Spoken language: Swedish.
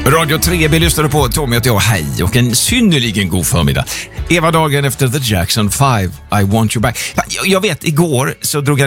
Radio 3B lyssnade på Tommy och jag, hej, och en synnerligen god förmiddag. Eva dagen efter The Jackson 5, I Want You Back. Jag vet, igår så drog jag